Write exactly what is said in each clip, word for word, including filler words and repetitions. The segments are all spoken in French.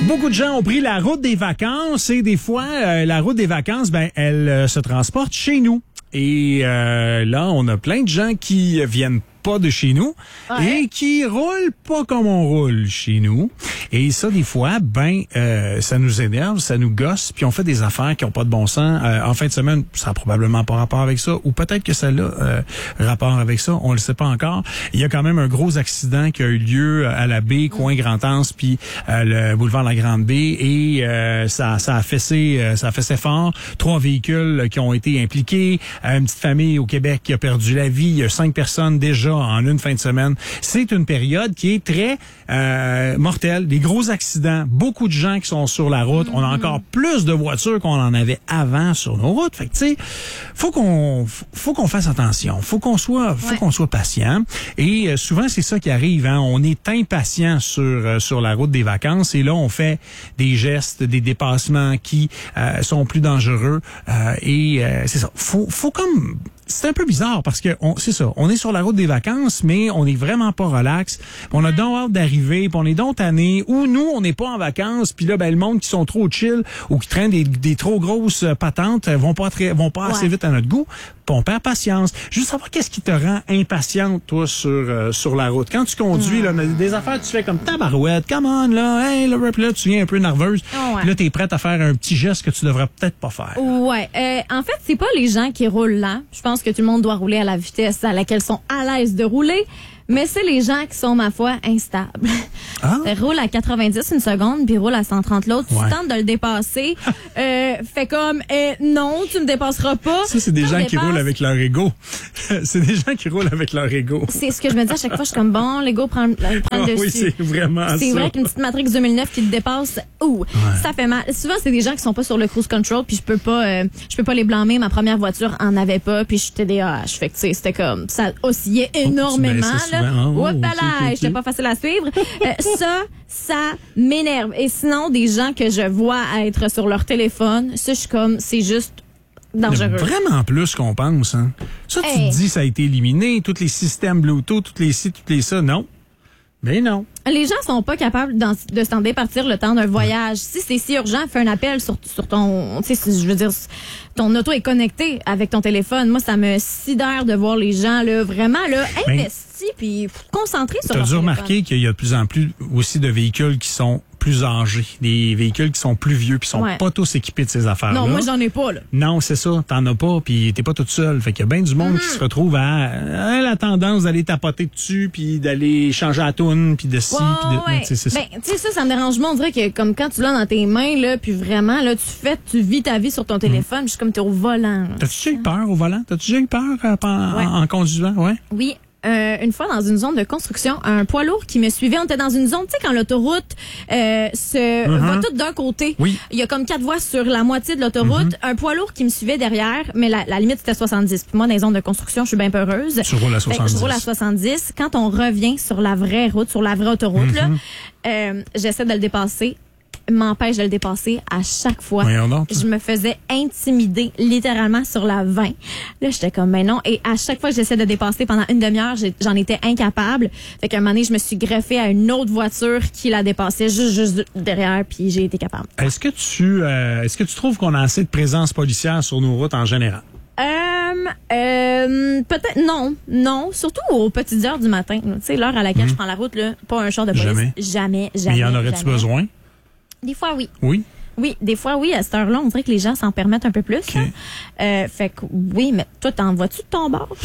Beaucoup de gens ont pris la route des vacances et des fois, euh, la route des vacances, ben, elle euh, se transporte chez nous. Et euh, là, on a plein de gens qui viennent pas de chez nous ouais. et qui roulent pas comme on roule chez nous. Et ça, des fois, ben, euh, ça nous énerve, ça nous gosse, puis on fait des affaires qui ont pas de bon sens. Euh, en fin de semaine, ça a probablement pas rapport avec ça, ou peut-être que ça a euh, rapport avec ça, on le sait pas encore. Il y a quand même un gros accident qui a eu lieu à la baie, coin Grand-Anse, puis euh, le boulevard La Grande Baie, et euh, ça, ça a fessé, euh, ça a fessé fort. Trois véhicules qui ont été impliqués, une petite famille au Québec qui a perdu la vie, il y a cinq personnes déjà en une fin de semaine. C'est une période qui est très euh, mortelle, des gros accidents, beaucoup de gens qui sont sur la route. Mm-hmm. On a encore plus de voitures qu'on en avait avant sur nos routes. Fait que tu sais, faut qu'on faut qu'on fasse attention, faut qu'on soit faut ouais. qu'on soit patient. Et euh, souvent c'est ça qui arrive, hein. On est impatient sur euh, sur la route des vacances et là on fait des gestes, des dépassements qui euh, sont plus dangereux euh, et euh, c'est ça. Faut faut comme c'est un peu bizarre parce que on, c'est ça, on est sur la route des vacances, mais on est vraiment pas relax. On a donc hâte d'arriver, puis on est donc tanné. Ou nous, on n'est pas en vacances, puis là, ben le monde qui sont trop chill ou qui traînent des, des trop grosses patentes vont pas très, vont pas assez ouais. vite à notre goût. Puis on perd patience. Juste savoir qu'est-ce qui te rend impatiente, toi, sur euh, sur la route. Quand tu conduis, mmh. là, des affaires, tu fais comme tabarouette, come on, là, hey, là, là tu viens un peu nerveuse. Oh, ouais. Puis là, t'es prête à faire un petit geste que tu devrais peut-être pas faire. Ouais. Euh, en fait, c'est pas les gens qui roulent lent. Je pense que tout le monde doit rouler à la vitesse à laquelle ils sont à l'aise de rouler. Mais c'est les gens qui sont, ma foi, instables. Ah? Roule à quatre-vingt-dix une seconde, puis roule à cent trente l'autre. Ouais. Tu tentes de le dépasser. euh, fais comme, eh, non, tu me dépasseras pas. Ça, c'est des tu gens dépasses. qui roulent avec leur ego. C'est des gens qui roulent avec leur ego. C'est ce que je me dis à chaque fois. Je suis comme, bon, l'ego prend, prend le Ah, dessus. oui, c'est vraiment ça. C'est vrai qu'une petite Matrix deux mille neuf qui te dépasse, ouh, ouais. ça fait mal. Souvent, c'est des gens qui sont pas sur le cruise control, puis je peux pas, euh, je peux pas les blâmer. Ma première voiture en avait pas, puis j'étais des haches. Fait que, tu sais, c'était comme, ça oscillait énormément, oh, là. Oh, Oups, okay, okay, okay. J'étais pas facile à suivre. Euh, ça, ça m'énerve. Et sinon, des gens que je vois être sur leur téléphone, ça, je suis comme, c'est juste dangereux. Vraiment plus qu'on pense, hein. Ça, tu hey. te dis, ça a été éliminé, tous les systèmes Bluetooth, tous les ci, tous les ça. Non. Ben non. Les gens sont pas capables de s'en départir le temps d'un voyage. Si c'est si urgent, fais un appel sur, sur ton, tu sais, je veux dire, ton auto est connecté avec ton téléphone. Moi, ça me sidère de voir les gens, là, vraiment, là, investis puis concentrés sur leur téléphone. T'as dû remarquer qu'il y a de plus en plus aussi de véhicules qui sont plus âgés, des véhicules qui sont plus vieux puis sont ouais. pas tous équipés de ces affaires-là. Non, moi j'en ai pas là. Non, c'est ça, t'en as pas puis t'es pas toute seule. Fait qu'il y a bien du monde mm-hmm. qui se retrouve à, à la tendance d'aller tapoter dessus puis d'aller changer la toune puis de ci ouais, puis de ouais. tu sais c'est ça. Ben, tu sais ça ça me dérange moins, on dirait que comme quand tu l'as dans tes mains là puis vraiment là tu fais tu vis ta vie sur ton téléphone, mm. je suis comme t'es au volant. T'as-tu déjà eu peur au volant? T'as-tu déjà eu peur euh, en, ouais. en, en conduisant? Ouais. Oui. Euh, une fois dans une zone de construction, un poids lourd qui me suivait. On était dans une zone, tu sais, quand l'autoroute euh, se mm-hmm. va toute d'un côté. Oui. Il y a comme quatre voies sur la moitié de l'autoroute. Mm-hmm. Un poids lourd qui me suivait derrière, mais la, la limite c'était soixante-dix. Puis moi, dans les zones de construction, je suis bien peureuse. Tu roules à soixante-dix. Je roule à soixante-dix. Quand on revient sur la vraie route, sur la vraie autoroute, mm-hmm. là, euh, j'essaie de le dépasser. M'empêche de le dépasser à chaque fois. Donc, je me faisais intimider littéralement sur la vingt. Là, j'étais comme, ben non. Et à chaque fois que j'essaie de dépasser pendant une demi-heure, j'en étais incapable. Fait qu'à un moment donné, je me suis greffée à une autre voiture qui la dépassait juste, juste derrière, puis j'ai été capable. Est-ce que tu, euh, est-ce que tu trouves qu'on a assez de présence policière sur nos routes en général? Euh, euh, peut-être, non, non, surtout aux petites heures du matin. Tu sais, l'heure à laquelle mmh. je prends la route, là, pas un char de police. Jamais. Jamais, jamais. Mais y en aurais-tu besoin? Des fois, oui. Oui? Oui, des fois, oui. À cette heure-là, on dirait que les gens s'en permettent un peu plus. Okay. Hein? Euh, fait que, oui, mais toi, t'en vois-tu de ton bord?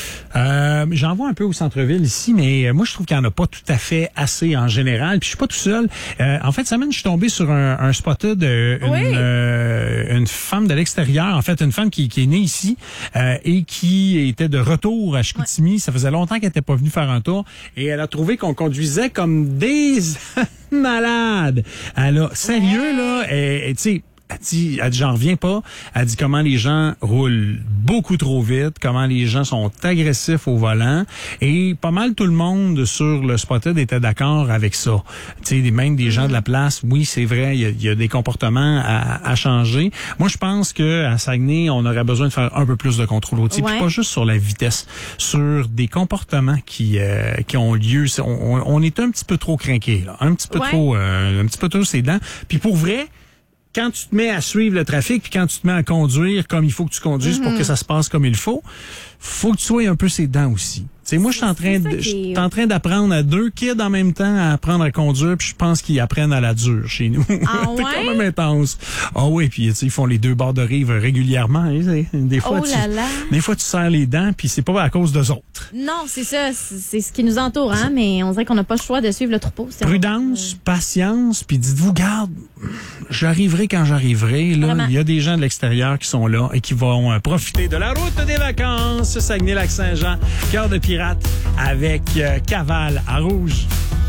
Euh, j'en vois un peu au centre-ville ici, mais moi, je trouve qu'il n'y en a pas tout à fait assez en général. Puis je suis pas tout seul. Euh, en fait, cette semaine, je suis tombé sur un, un spotted, euh, une, oui. euh, une femme de l'extérieur, en fait, une femme qui, qui est née ici euh, et qui était de retour à Chicoutimi. Ouais. Ça faisait longtemps qu'elle n'était pas venue faire un tour et elle a trouvé qu'on conduisait comme des malades. Elle a, sérieux, ouais. là, tu sais, Elle dit, elle dit, j'en reviens pas. Elle dit comment les gens roulent beaucoup trop vite, comment les gens sont agressifs au volant. Et pas mal tout le monde sur le Spotted était d'accord avec ça. Tu sais, même des gens de la place, oui, c'est vrai, il y a, il y a des comportements à, à changer. Moi, je pense que à Saguenay, on aurait besoin de faire un peu plus de contrôle routier, ouais. puis pas juste sur la vitesse, sur des comportements qui euh, qui ont lieu. On, on est un petit peu trop crinqué, là, un petit peu ouais. trop, euh, un petit peu trop ses dents. Puis pour vrai, quand tu te mets à suivre le trafic, puis quand tu te mets à conduire comme il faut que tu conduises mm-hmm. pour que ça se passe comme il faut, faut que tu sois un peu ses dents aussi. T'sais, moi, je suis en train de, je suis en train d'apprendre à deux kids en même temps à apprendre à conduire, puis je pense qu'ils apprennent à la dure chez nous. Ah ouais? C'est quand même intense. Ah oui, puis ils font les deux bords de rive régulièrement. Hein, des fois, oh tu, là là. des fois, tu serres les dents, puis c'est pas à cause d'eux autres. Non, c'est ça, c'est ce qui nous entoure, hein, mais on dirait qu'on n'a pas le choix de suivre le troupeau. Prudence, on... patience, puis dites-vous, garde, j'arriverai quand j'arriverai. Là, il y a des gens de l'extérieur qui sont là et qui vont euh, profiter de la route des vacances. Saguenay-Lac-Saint-Jean, cœur de pirate avec euh, cavale à rouge.